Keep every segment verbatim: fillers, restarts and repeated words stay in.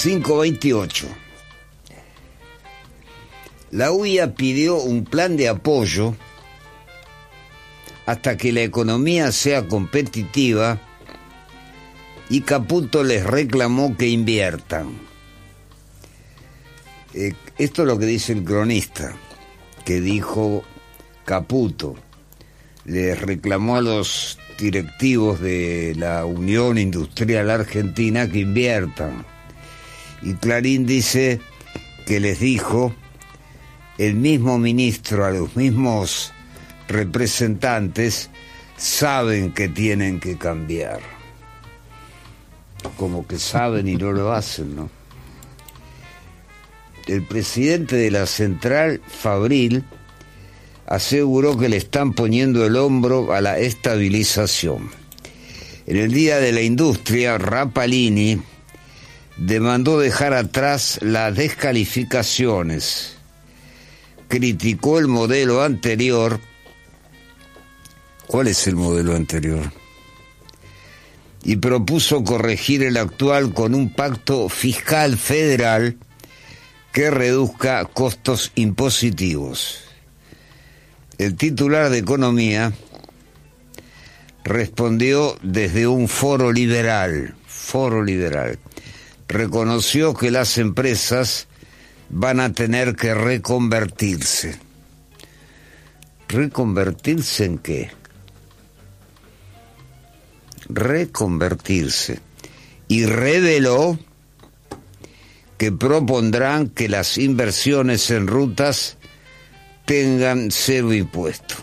cinco veintiocho. La U I A pidió un plan de apoyo hasta que la economía sea competitiva y Caputo les reclamó que inviertan. Eh, esto es lo que dice el cronista, que dijo Caputo. Les reclamó a los directivos de la Unión Industrial Argentina que inviertan. Y Clarín dice que les dijo el mismo ministro a los mismos representantes saben que tienen que cambiar. Como que saben y no lo hacen, ¿no? El presidente de la central, Fabril, aseguró que le están poniendo el hombro a la estabilización. En el Día de la Industria, Rapalini demandó dejar atrás las descalificaciones, criticó el modelo anterior. ¿Cuál es el modelo anterior? Y propuso corregir el actual con un pacto fiscal federal que reduzca costos impositivos. El titular de Economía respondió desde un foro liberal, foro liberal. Reconoció que las empresas van a tener que reconvertirse. ¿Reconvertirse en qué? Reconvertirse. Y reveló que propondrán que las inversiones en rutas tengan cero impuesto.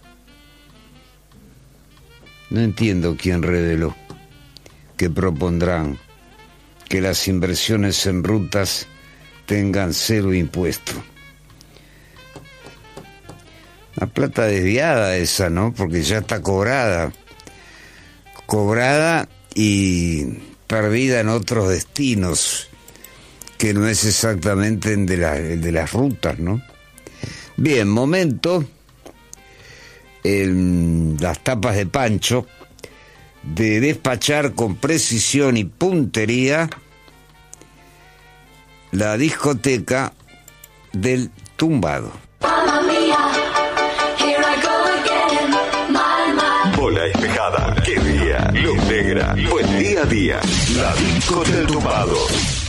No entiendo quién reveló que propondrán que las inversiones en rutas tengan cero impuesto. Una plata desviada esa, ¿no? Porque ya está cobrada. Cobrada y perdida en otros destinos, que no es exactamente el de, la, el de las rutas, ¿no? Bien, momento, en las tapas de Pancho, de despachar con precisión y puntería la discoteca del tumbado. Bola Espejada, qué día, luz negra, buen día a día, la disco del tumbado.